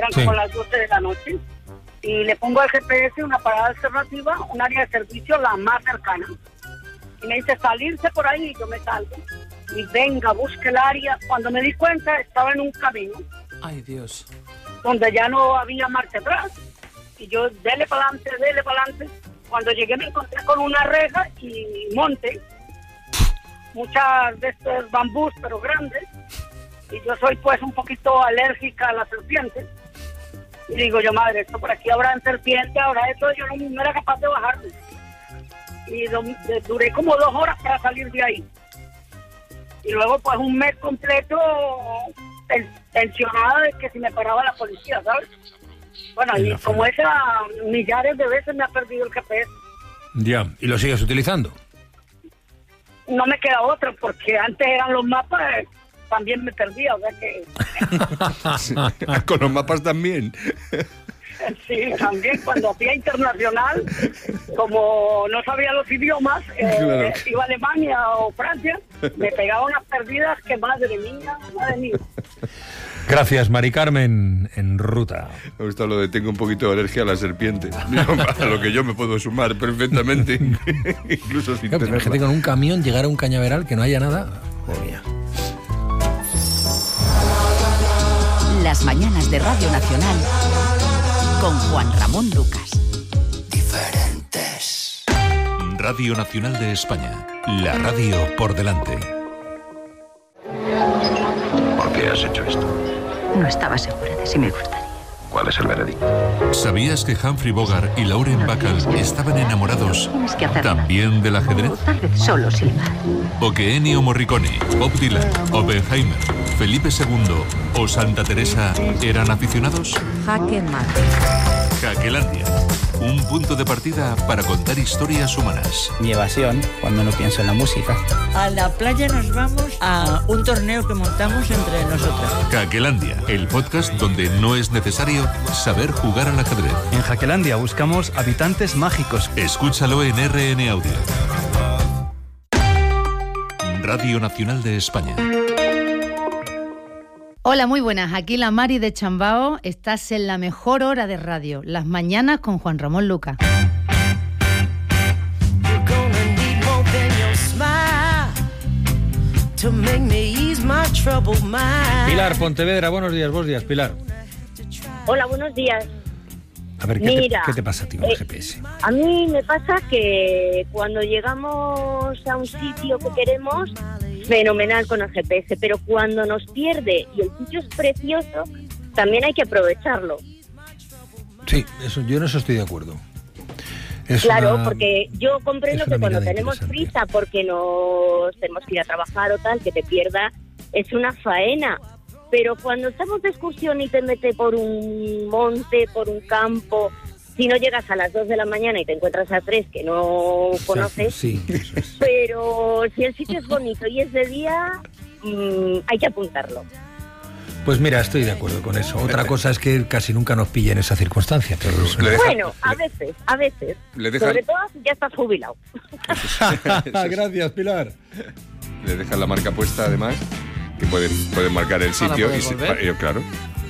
eran como las 12 de la noche, y le pongo al GPS una parada alternativa, un área de servicio la más cercana. Y me dice salirse por ahí, y yo me salgo. Y venga, busque el área. Cuando me di cuenta, estaba en un camino. Ay, Dios. Donde ya no había marcha atrás. Y yo, dele para adelante. Cuando llegué me encontré con una reja y monte. Muchas de estos bambús, pero grandes. Y yo soy pues un poquito alérgica a las serpientes. Y digo yo, madre, esto por aquí habrá serpiente, habrá esto. Yo no era capaz de bajarme. Y duré como 2 horas para salir de ahí. Y luego pues un mes completo tensionada de que si me paraba la policía, ¿sabes? Bueno, y como esa, millares de veces me ha perdido el GPS. Ya, ¿y lo sigues utilizando? No me queda otro, porque antes eran los mapas, también me perdía, o sea que... Con los mapas también. Sí, también cuando hacía internacional, como no sabía los idiomas, claro. Iba a Alemania o Francia, me pegaba unas perdidas que madre mía. Gracias, Mari Carmen, en ruta. Me gusta lo de tengo un poquito de alergia a la serpiente, a lo que yo me puedo sumar perfectamente, incluso sin tenerla. Gente con un camión llegar a un cañaveral que no haya nada. Joder mía. Las mañanas de Radio Nacional con Juan Ramón Lucas. Diferentes. Radio Nacional de España. La radio por delante. ¿Por qué has hecho esto? No estaba segura de si me gustaría. ¿Cuál es el veredicto? ¿Sabías que Humphrey Bogart y Lauren Bacall estaban enamorados también del ajedrez? Tal vez solo silbar. ¿O que Ennio Morricone, Bob Dylan, Oppenheimer, Felipe II o Santa Teresa eran aficionados? Jaque mate. Jaquelandia, un punto de partida para contar historias humanas. Mi evasión, cuando no pienso en la música. A la playa nos vamos a un torneo que montamos entre nosotras. Jaquelandia, el podcast donde no es necesario saber jugar al ajedrez. En Jaquelandia buscamos habitantes mágicos. Escúchalo en RN Audio. Radio Nacional de España. Hola, muy buenas. Aquí la Mari de Chambao. Estás en la mejor hora de radio, las mañanas con Juan Ramón Lucas. Pilar, Pontevedra, buenos días, Pilar. Hola, buenos días. A ver, ¿qué te pasa a ti con el GPS? A mí me pasa que cuando llegamos a un sitio que queremos, fenomenal con el GPS, pero cuando nos pierde y el sitio es precioso, también hay que aprovecharlo. Sí, yo en eso estoy de acuerdo. Claro, porque yo comprendo que cuando tenemos prisa porque nos tenemos que ir a trabajar o tal, que te pierda es una faena. Pero cuando estamos de excursión y te metes por un monte, por un campo, si no llegas a las 2 de la mañana y te encuentras a 3 que no conoces, sí, eso es. Pero si el sitio es bonito y es de día, hay que apuntarlo. Pues mira, estoy de acuerdo con eso. Otra cosa es que casi nunca nos pille en esa circunstancia. Pero bueno, a veces. Sobre todo si ya estás jubilado. Gracias, Pilar. Le dejan la marca puesta, además, y pueden marcar el sitio. Claro.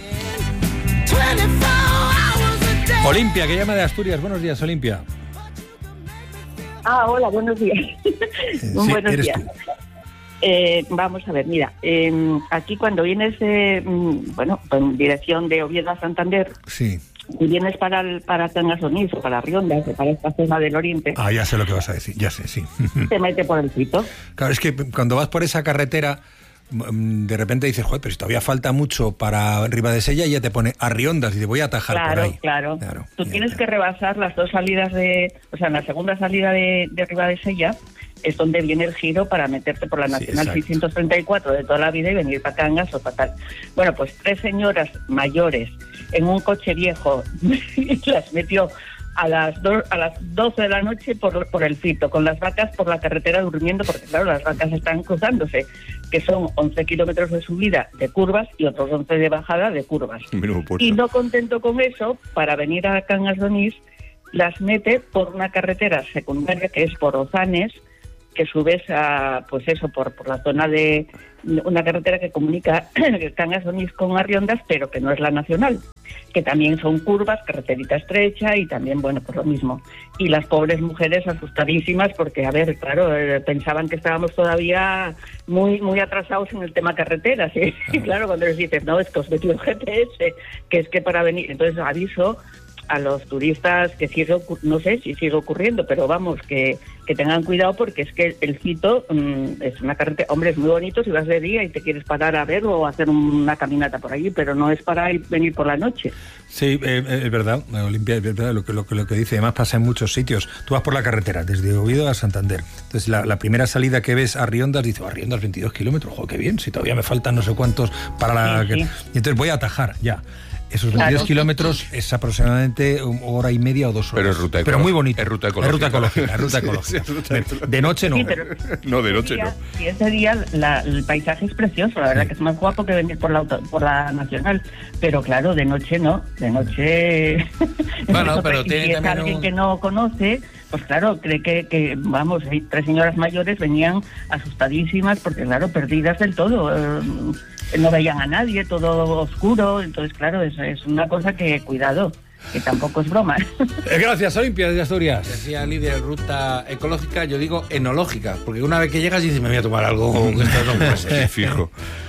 Olimpia, que llama de Asturias. Buenos días, Olimpia. Hola, buenos días. Buenos días. Tú. Vamos a ver, mira, aquí cuando vienes, en dirección de Oviedo a Santander, sí, y vienes para Cangas-Onís o para Riondas o para esta zona del oriente... ya sé lo que vas a decir, ya sé, sí. Te mete por el Fito. Claro, es que cuando vas por esa carretera, de repente dices, joder, pero si todavía falta mucho para Ribadesella, y ya te pone a Riondas y te voy a atajar por ahí. Claro. Tú tienes que rebasar las dos salidas en la segunda salida de Ribadesella es donde viene el giro para meterte por la Nacional 634 de toda la vida y venir para Cangas o para tal. Bueno, pues 3 señoras mayores en un coche viejo y las metió a las 12 de la noche por el Fito, con las vacas por la carretera durmiendo, porque claro, las vacas están cruzándose, que son 11 kilómetros de subida de curvas y otros 11 de bajada de curvas. Y no contento con eso, para venir a Cangas-Onís, las mete por una carretera secundaria que es por Ozanes, que subes a, por la zona de una carretera que comunica Cangas-Onís con Arriondas, pero que no es la nacional. que también son curvas, carreterita estrecha y también, bueno, pues lo mismo. Y las pobres mujeres asustadísimas porque, a ver, claro, pensaban que estábamos todavía muy muy atrasados en el tema carreteras. ¿Sí? Y claro, cuando les dices, no, es que os metí un GPS, que es que para venir... Entonces aviso a los turistas que sigue, no sé si sigue ocurriendo, pero vamos, que tengan cuidado porque es que el Cito es una carretera, hombre, es muy bonito si vas de día y te quieres parar a ver o hacer una caminata por allí, pero no es para venir por la noche. Sí, es verdad, Olimpia, es verdad lo que dice, además pasa en muchos sitios. Tú vas por la carretera, desde Oviedo a Santander, entonces la primera salida que ves a Riondas, dices, Riondas 22 kilómetros, ¡jo, qué bien! Si todavía me faltan no sé cuántos para la... Sí. Y entonces voy a atajar, ya. Esos 22 kilómetros es aproximadamente 1 hora y media o 2 horas. Pero es ruta ecológica. Pero muy bonito. Es ruta ecológica. Es ruta ecológica. De noche no. Sí, pero no, de noche no. Y ese día el paisaje es precioso, la verdad que es más guapo que venir por la Nacional. Pero claro, de noche no. De noche... Bueno, pero tiene si es también alguien que no conoce... Pues claro, cree que vamos, 3 señoras mayores venían asustadísimas porque, claro, perdidas del todo. No veían a nadie, todo oscuro. Entonces, claro, es una cosa que, cuidado, que tampoco es broma. Gracias, Olimpia de Asturias. Decía Lidia, ruta ecológica, yo digo enológica, porque una vez que llegas dices, me voy a tomar algo que esto no puede ser. Fijo.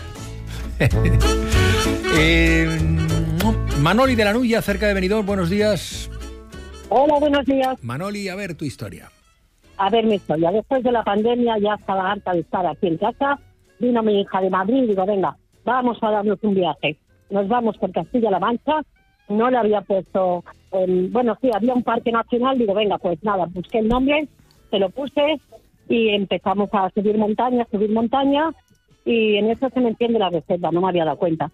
Manoli de la Nulla, cerca de Benidorm, buenos días. Hola, buenos días. Manoli, a ver tu historia. A ver mi historia. Después de la pandemia ya estaba harta de estar aquí en casa. Vino mi hija de Madrid y digo, venga, vamos a darnos un viaje. Nos vamos por Castilla-La Mancha. No le había puesto... bueno, sí, había un parque nacional. Digo, venga, pues nada, busqué el nombre, se lo puse y empezamos a subir montaña. Y en eso se me entiende la reserva, no me había dado cuenta.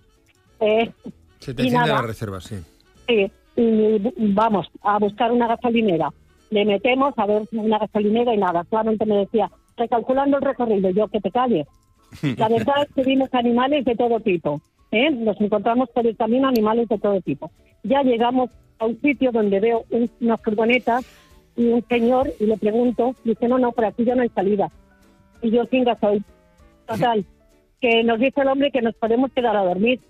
Se te enciende la reserva, sí. Sí. Y vamos a buscar una gasolinera. Le metemos a ver una gasolinera y nada, solamente me decía, recalculando el recorrido, yo que te calles. La verdad es que vimos animales de todo tipo, nos encontramos por el camino animales de todo tipo. Ya llegamos a un sitio donde veo unas furgonetas y un señor y le pregunto, dice, no, por aquí ya no hay salida. Y yo, sin gasoil. Total, que nos dice el hombre que nos podemos quedar a dormir.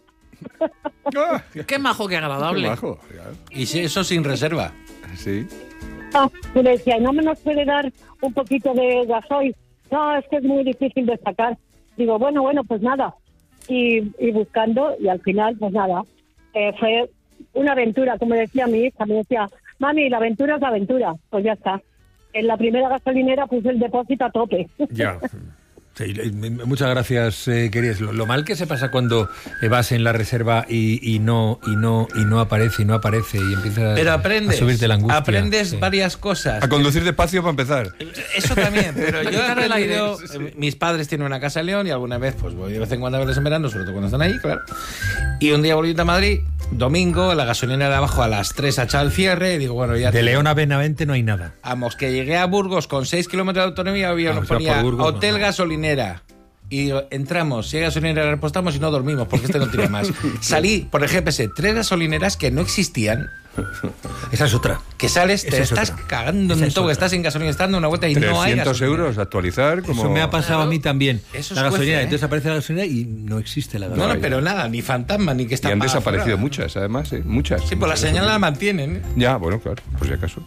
Qué majo, qué agradable. Qué majo. Y eso sin reserva. Sí. Y le decía, ¿no me nos puede dar un poquito de gasoil? No, es que es muy difícil de sacar. Digo, bueno, pues nada. Y buscando, y al final, pues nada. Fue una aventura, como decía mi hija. Me decía, mami, la aventura es la aventura. Pues ya está. En la primera gasolinera puse el depósito a tope. Ya. Sí, muchas gracias, queridos. Lo mal que se pasa cuando vas en la reserva y no aparece y empiezas a subirte la angustia. Aprendes varias cosas. A conducir despacio para empezar. Eso también, pero yo he aprendido... mis padres tienen una casa en León y alguna vez pues voy de vez en cuando a verles en verano, sobre todo cuando están ahí, claro. Y un día volví a Madrid, domingo, la gasolinera de abajo a las 3 ha echado el cierre y digo, bueno, ya... De León a Benavente no hay nada. Vamos, que llegué a Burgos con 6 kilómetros de autonomía, nos ponía Burgos, hotel gasolinera. Y digo, entramos, si hay gasolinera repostamos y no dormimos porque no tira más. Salí por el GPS 3 gasolineras que no existían. Esa es otra. Que sales, te estás cagando en todo, que estás en gasolina, estás dando una vuelta y no hay gasolina. 300 euros actualizar. Como... Eso me ha pasado a mí también. Eso la gasolina, entonces aparece la gasolina y no existe la gasolina. No, pero nada, ni fantasma, ni que está... Y han desaparecido muchas, además, muchas. Sí, pues la señal la mantienen. Ya, bueno, claro, por si acaso.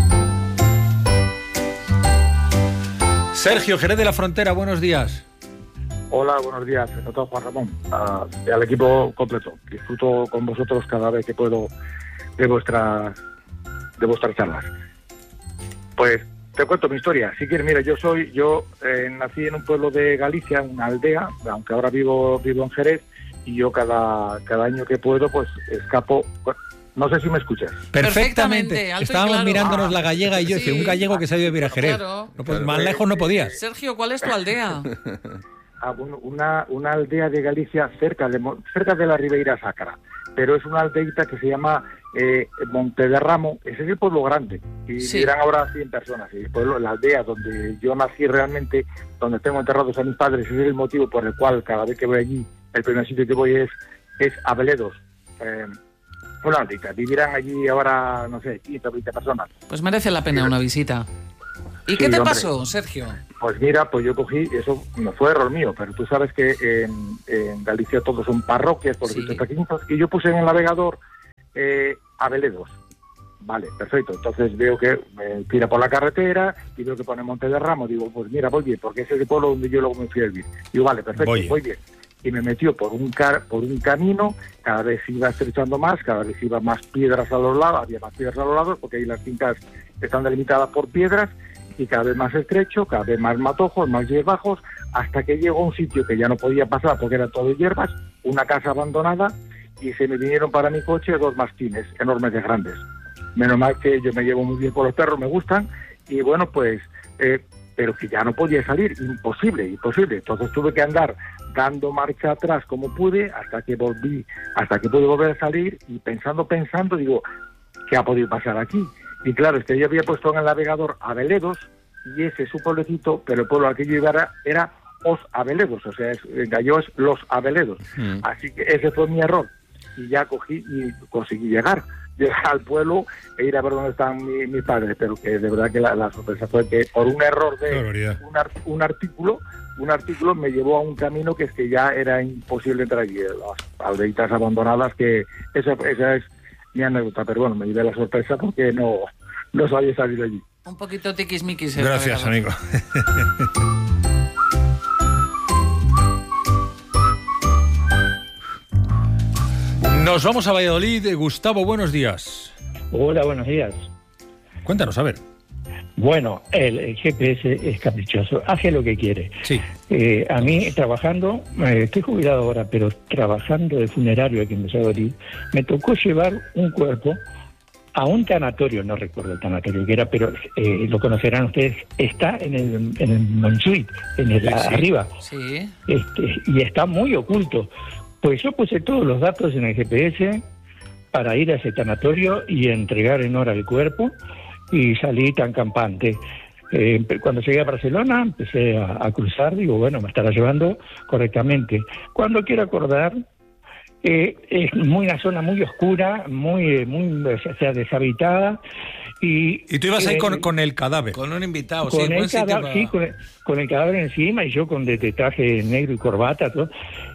Sergio, Jerez de la Frontera, buenos días. Hola, buenos días, sobre todo Juan Ramón, al equipo completo. Disfruto con vosotros cada vez que puedo de vuestras charlas. Pues te cuento mi historia. Si quieres, mira, yo nací en un pueblo de Galicia, una aldea, aunque ahora vivo en Jerez, y yo cada año que puedo, pues escapo. No sé si me escuchas. Perfectamente. Estábamos claro. Mirándonos la gallega y yo decía, un gallego que se ha ido a vivir a Jerez. Claro. No, pues más lejos no podías. Sergio, ¿cuál es tu aldea? Bueno, una aldea de Galicia cerca de la Ribeira Sacra, pero es una aldeita que se llama Montederramo. Ese es el pueblo grande y vivirán ahora 100 personas. Y el pueblo, la aldea donde yo nací realmente, donde tengo enterrados a mis padres, ese es el motivo por el cual cada vez que voy allí, el primer sitio que voy es a Beledos. Una aldeita, vivirán allí ahora, no sé, 15 o 20 personas. Pues merece la pena una visita. ¿Y qué te pasó, Sergio? Pues mira, pues yo cogí, eso no fue error mío, pero tú sabes que en Galicia todos son parroquias, por pequeñitos, y yo puse en el navegador Abeledos. Vale, perfecto. Entonces veo que me tira por la carretera y veo que pone Monte de Ramo. Digo, pues mira, voy bien, porque ese es el pueblo donde yo luego me fui a vivir. Digo, vale, perfecto, voy bien. Y me metió por un camino, cada vez iba estrechando más, cada vez iba más piedras a los lados, había más piedras a los lados, porque ahí las fincas están delimitadas por piedras, y cada vez más estrecho, cada vez más matojos, más hierbajos, hasta que llegó a un sitio que ya no podía pasar porque era todo hierbas, una casa abandonada, y se me vinieron para mi coche 2 mastines enormes de grandes. Menos mal que yo me llevo muy bien con los perros, me gustan, y bueno, pues, pero que ya no podía salir, imposible. Entonces tuve que andar dando marcha atrás como pude, hasta que pude volver a salir, y pensando, digo, ¿qué ha podido pasar aquí? Y claro, yo había puesto en el navegador Abeledos, y ese es un pueblecito, pero el pueblo al que yo iba era Os Abeledos, o sea, en gallego es Los Abeledos. Así que ese fue mi error, y ya cogí y conseguí llegar al pueblo e ir a ver dónde están mis padres, pero que de verdad que la sorpresa fue que por un error de un artículo me llevó a un camino que es que ya era imposible entrar allí, las aldeitas abandonadas, que esa es mi anécdota, pero bueno, me llevé la sorpresa porque no sabía salir de allí. Un poquito tiquismiquis. Gracias, amigo. Nos vamos a Valladolid. Gustavo, buenos días. Hola, buenos días. Cuéntanos, a ver. Bueno, el GPS es caprichoso, hace lo que quiere. Sí. A mí, trabajando, estoy jubilado ahora, pero trabajando de funerario aquí en Valladolid, me tocó llevar un cuerpo a un tanatorio, no recuerdo el tanatorio que era, pero lo conocerán ustedes, está en el Montjuïc, arriba. Sí. Y está muy oculto. Pues yo puse todos los datos en el GPS para ir a ese tanatorio y entregar en hora el cuerpo, y salí tan campante. Cuando llegué a Barcelona empecé a cruzar, digo, bueno, me estará llevando correctamente. Cuando quiero acordar, es una zona muy oscura, muy deshabitada. Y tú ibas ahí con el cadáver. Con un invitado, con el cadáver encima, y yo con de traje negro y corbata, todo.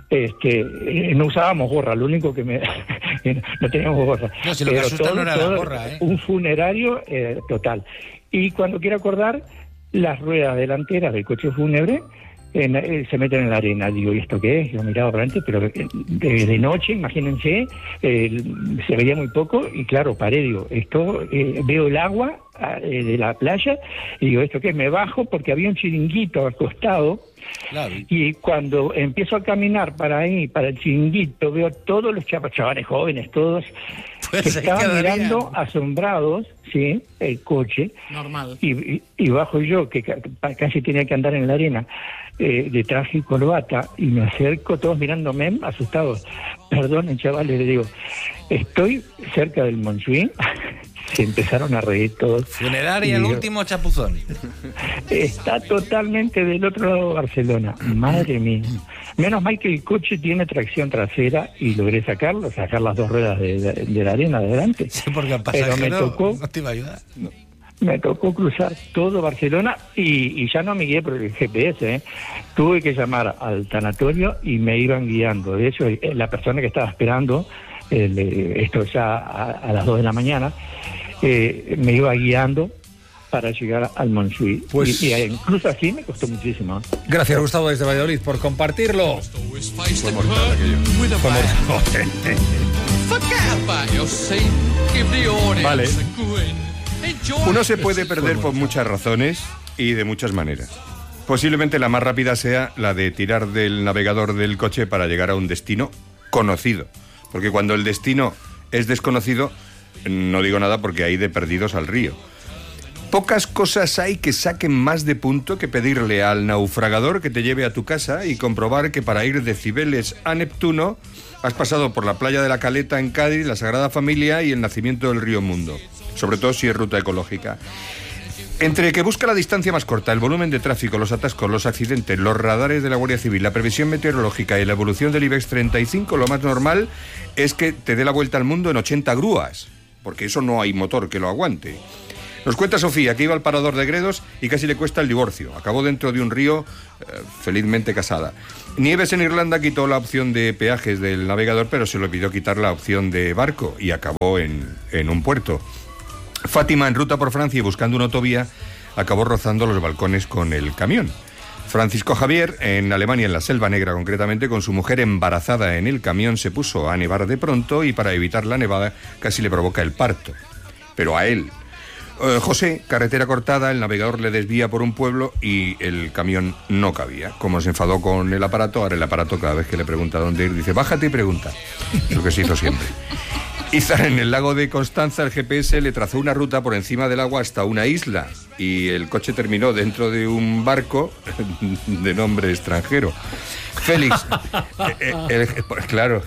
No usábamos gorra, lo único que no teníamos gorra. No, si lo que asusta no era la gorra, Un funerario total. Y cuando quiero acordar, las ruedas delanteras del coche fúnebre se meten en la arena. Digo, ¿y esto qué es? Yo miraba para adelante, pero de noche, imagínense, se veía muy poco, y claro, paré, digo, veo el agua de la playa, y digo, ¿esto qué es? Me bajo porque había un chiringuito al costado. Claro. Y cuando empiezo a caminar para el chiringuito, veo todos los chavales jóvenes, todos que estaban mirando asombrados, sí, el coche. Normal. Y bajo yo, que casi tenía que andar en la arena, de traje y corbata, y me acerco, todos mirándome asustados. Perdonen, chavales, les digo, estoy cerca del Montjuïc. Se empezaron a reír todos. Funeraria, el último chapuzón. Está totalmente del otro lado de Barcelona. Madre mía. Menos mal que el coche tiene tracción trasera y logré sacar las 2 ruedas de la arena de adelante. Sí, porque al pasajero no te iba a ayudar. Me tocó cruzar todo Barcelona y ya no me guié por el GPS. Tuve que llamar al tanatorio y me iban guiando. De hecho, la persona que estaba esperando, esto ya a las 2 de la mañana, me iba guiando para llegar al Montjuïc. Pues, y incluso así me costó muchísimo. Gracias, Gustavo, desde Valladolid, por compartirlo. Fue mortal aquello. Vale. Uno se puede perder por muchas razones y de muchas maneras. Posiblemente la más rápida sea la de tirar del navegador del coche para llegar a un destino conocido. Porque cuando el destino es desconocido, no digo nada porque hay de perdidos al río. Pocas cosas hay que saquen más de punto que pedirle al naufragador que te lleve a tu casa y comprobar que para ir de Cibeles a Neptuno has pasado por la playa de la Caleta en Cádiz, la Sagrada Familia y el nacimiento del río Mundo. Sobre todo si es ruta ecológica. Entre que busca la distancia más corta, el volumen de tráfico, los atascos, los accidentes, los radares de la Guardia Civil, la previsión meteorológica y la evolución del IBEX 35, lo más normal es que te dé la vuelta al mundo en 80 grúas, porque eso no hay motor que lo aguante. Nos cuenta Sofía que iba al parador de Gredos y casi le cuesta el divorcio. Acabó dentro de un río, felizmente casada. Nieves en Irlanda quitó la opción de peajes del navegador, pero se le olvidó quitar la opción de barco y acabó en un puerto. Fátima, en ruta por Francia y buscando una autovía, acabó rozando los balcones con el camión. Francisco Javier, en Alemania, en la Selva Negra concretamente, con su mujer embarazada en el camión, se puso a nevar de pronto y para evitar la nevada casi le provoca el parto. Pero a él. José, carretera cortada, el navegador le desvía por un pueblo y el camión no cabía. Como se enfadó con el aparato, ahora el aparato cada vez que le pregunta dónde ir, dice, bájate y pregunta. Lo que se hizo siempre. Izar, en el lago de Constanza, el GPS le trazó una ruta por encima del agua hasta una isla y el coche terminó dentro de un barco de nombre extranjero. Félix, claro,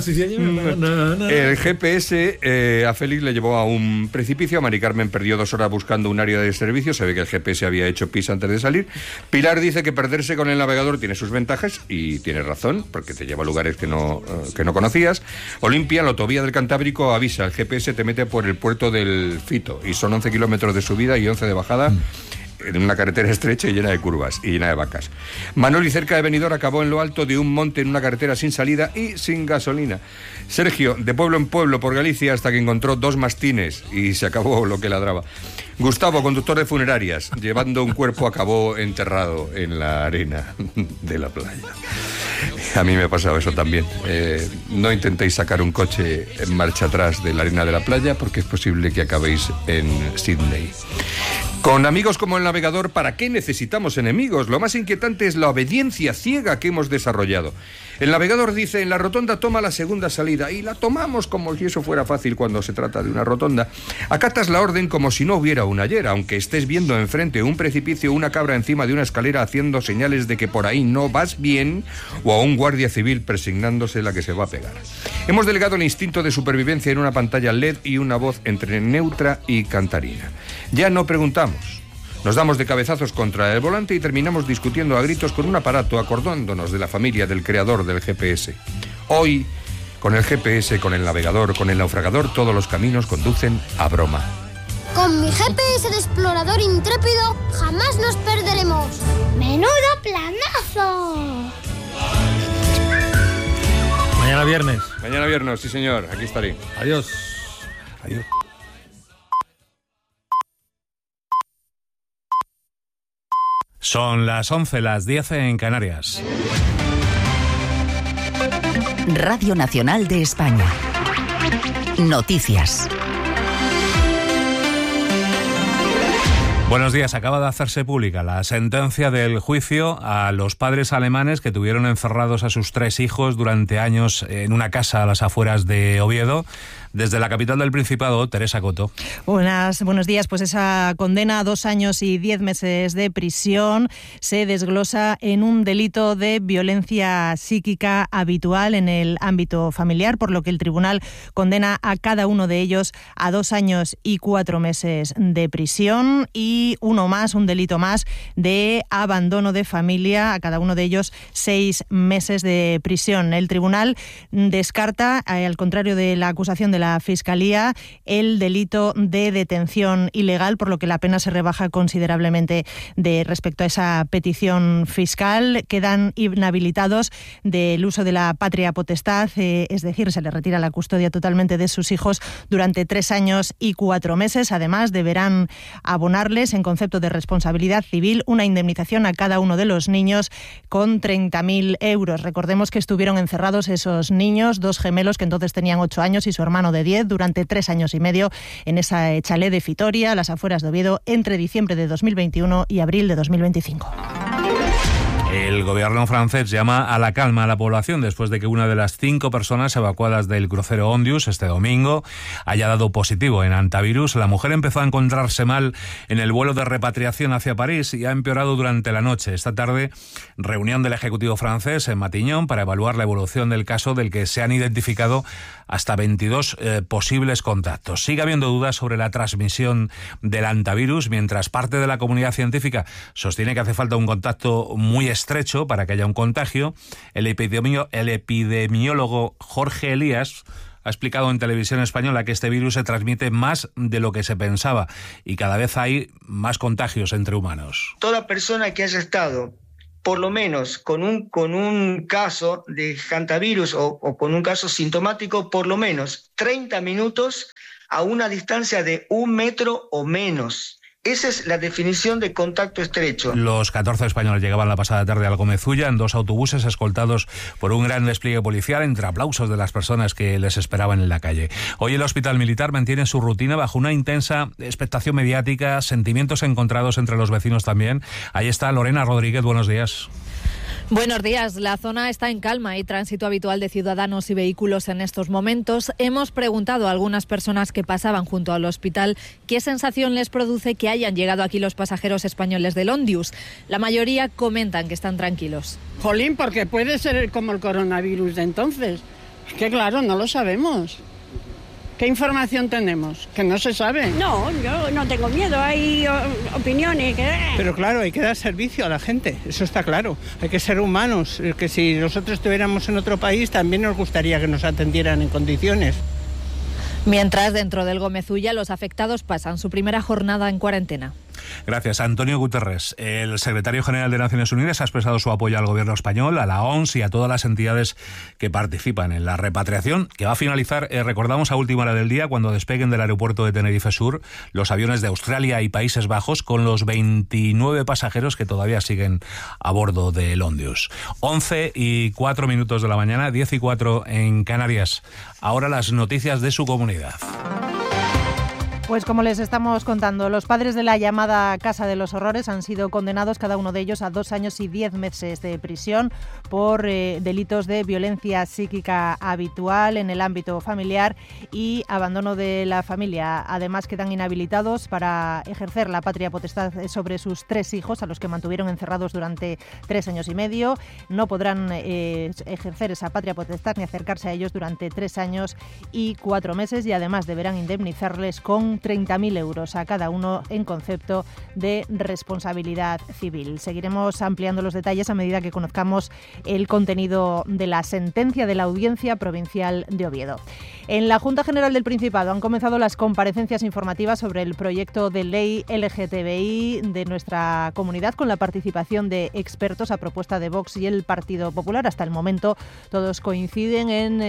el GPS a Félix le llevó a un precipicio. A Mari Carmen perdió 2 horas buscando un área de servicio. Se ve que el GPS había hecho pis antes de salir. Pilar dice que perderse con el navegador tiene sus ventajas y tiene razón, porque te lleva a lugares que no conocías. Olimpia, en la autovía del Cantábrico, avisa, el GPS te mete por el puerto del Fito y son 11 kilómetros de subida y 11 de bajada. En una carretera estrecha y llena de curvas y llena de vacas. Manoli, cerca de Benidorm, acabó en lo alto de un monte en una carretera sin salida y sin gasolina. Sergio, de pueblo en pueblo por Galicia hasta que encontró 2 mastines y se acabó lo que ladraba. Gustavo, conductor de funerarias, llevando un cuerpo, acabó enterrado en la arena de la playa. A mí me ha pasado eso también. No intentéis sacar un coche en marcha atrás de la arena de la playa porque es posible que acabéis en Sydney. Con amigos como el navegador, ¿para qué necesitamos enemigos? Lo más inquietante es la obediencia ciega que hemos desarrollado. El navegador dice, en la rotonda toma la segunda salida, y la tomamos como si eso fuera fácil cuando se trata de una rotonda. Acatas la orden como si no hubiera una ayer, aunque estés viendo enfrente un precipicio o una cabra encima de una escalera haciendo señales de que por ahí no vas bien, o a un guardia civil presignándose la que se va a pegar. Hemos delegado el instinto de supervivencia en una pantalla LED y una voz entre neutra y cantarina. Ya no preguntamos. Nos damos de cabezazos contra el volante y terminamos discutiendo a gritos con un aparato, acordándonos de la familia del creador del GPS. Hoy, con el GPS, con el navegador, con el naufragador, todos los caminos conducen a Broma. Con mi GPS de explorador intrépido, jamás nos perderemos. ¡Menudo planazo! Mañana viernes. Mañana viernes, sí señor, aquí estaré. Adiós. Adiós. Son las 11, las 10 en Canarias. Radio Nacional de España. Noticias. Buenos días. Acaba de hacerse pública la sentencia del juicio a los padres alemanes que tuvieron encerrados a sus 3 hijos durante años en una casa a las afueras de Oviedo. Desde la capital del Principado, Teresa Coto. Buenos días. Pues esa condena a 2 años y 10 meses de prisión se desglosa en un delito de violencia psíquica habitual en el ámbito familiar, por lo que el tribunal condena a cada uno de ellos a 2 años y 4 meses de prisión y un delito más de abandono de familia, a cada uno de ellos 6 meses de prisión. El tribunal descarta, al contrario de la acusación de la Fiscalía, el delito de detención ilegal, por lo que la pena se rebaja considerablemente respecto a esa petición fiscal. Quedan inhabilitados del uso de la patria potestad, es decir, se les retira la custodia totalmente de sus hijos durante 3 años y 4 meses. Además, deberán abonarles, en concepto de responsabilidad civil, una indemnización a cada uno de los niños con 30.000 euros. Recordemos que estuvieron encerrados esos niños, 2 gemelos que entonces tenían 8 años y su hermano de 10, durante 3 años y medio en esa chalet de Fitoria, a las afueras de Oviedo, entre diciembre de 2021 y abril de 2025. El gobierno francés llama a la calma a la población después de que una de las 5 personas evacuadas del crucero Ondius este domingo haya dado positivo en antivirus. La mujer empezó a encontrarse mal en el vuelo de repatriación hacia París y ha empeorado durante la noche. Esta tarde, reunión del Ejecutivo francés en Matignon para evaluar la evolución del caso, del que se han identificado hasta 22 posibles contactos. Sigue habiendo dudas sobre la transmisión del antivirus, mientras parte de la comunidad científica sostiene que hace falta un contacto muy estrecho para que haya un contagio. El epidemiólogo Jorge Elías ha explicado en Televisión Española que este virus se transmite más de lo que se pensaba y cada vez hay más contagios entre humanos. Toda persona que haya estado por lo menos con un caso de hantavirus o con un caso sintomático, por lo menos 30 minutos a una distancia de 1 metro o menos. Esa es la definición de contacto estrecho. Los 14 españoles llegaban la pasada tarde a Algomezulla en 2 autobuses escoltados por un gran despliegue policial entre aplausos de las personas que les esperaban en la calle. Hoy el Hospital Militar mantiene su rutina bajo una intensa expectación mediática, sentimientos encontrados entre los vecinos también. Ahí está Lorena Rodríguez, buenos días. Buenos días. La zona está en calma. Hay tránsito habitual de ciudadanos y vehículos en estos momentos. Hemos preguntado a algunas personas que pasaban junto al hospital qué sensación les produce que hayan llegado aquí los pasajeros españoles del Ondius. La mayoría comentan que están tranquilos. Jolín, porque puede ser como el coronavirus de entonces. Es que claro, no lo sabemos. ¿Qué información tenemos? Que no se sabe. No, yo no tengo miedo, hay opiniones. Pero claro, hay que dar servicio a la gente, eso está claro. Hay que ser humanos, que si nosotros estuviéramos en otro país también nos gustaría que nos atendieran en condiciones. Mientras, dentro del Algomezulla, los afectados pasan su primera jornada en cuarentena. Gracias. Antonio Guterres, el secretario general de Naciones Unidas, ha expresado su apoyo al gobierno español, a la OMS y a todas las entidades que participan en la repatriación, que va a finalizar, recordamos, a última hora del día, cuando despeguen del aeropuerto de Tenerife Sur los aviones de Australia y Países Bajos con los 29 pasajeros que todavía siguen a bordo del Ondius. 11:04 de la mañana, 10:04 en Canarias. Ahora las noticias de su comunidad. Pues como les estamos contando, los padres de la llamada Casa de los Horrores han sido condenados cada uno de ellos a 2 años y 10 meses de prisión por delitos de violencia psíquica habitual en el ámbito familiar y abandono de la familia. Además, quedan inhabilitados para ejercer la patria potestad sobre sus 3 hijos, a los que mantuvieron encerrados durante 3 años y medio. No podrán ejercer esa patria potestad ni acercarse a ellos durante 3 años y 4 meses y además deberán indemnizarles con 30.000 euros a cada uno en concepto de responsabilidad civil. Seguiremos ampliando los detalles a medida que conozcamos el contenido de la sentencia de la Audiencia Provincial de Oviedo. En la Junta General del Principado han comenzado las comparecencias informativas sobre el proyecto de ley LGTBI de nuestra comunidad, con la participación de expertos a propuesta de Vox y el Partido Popular. Hasta el momento todos coinciden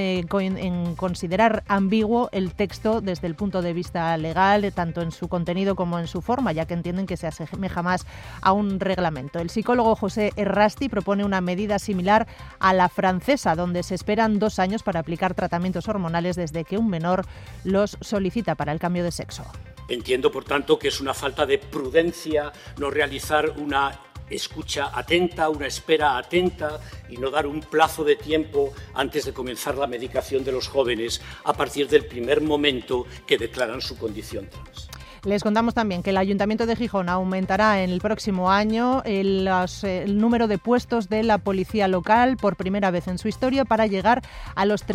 en considerar ambiguo el texto desde el punto de vista legal, tanto en su contenido como en su forma, ya que entienden que se asemeja más a un reglamento. El psicólogo José Errasti propone una medida similar a la francesa, donde se esperan 2 años para aplicar tratamientos hormonales desde que un menor los solicita para el cambio de sexo. Entiendo, por tanto, que es una falta de prudencia no realizar una escucha atenta, una espera atenta y no dar un plazo de tiempo antes de comenzar la medicación de los jóvenes a partir del primer momento que declaran su condición trans. Les contamos también que el Ayuntamiento de Gijón aumentará en el próximo año el número de puestos de la policía local por primera vez en su historia para llegar a los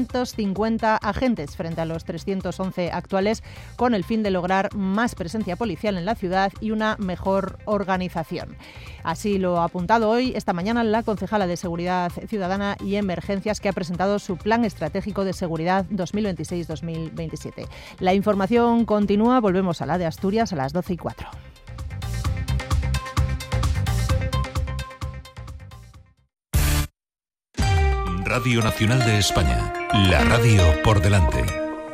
350 agentes frente a los 311 actuales, con el fin de lograr más presencia policial en la ciudad y una mejor organización. Así lo ha apuntado hoy, esta mañana, la concejala de Seguridad Ciudadana y Emergencias, que ha presentado su Plan Estratégico de Seguridad 2026-2027. La información continúa, volvemos a la de Asturias a las 12:04. Radio Nacional de España, la radio por delante.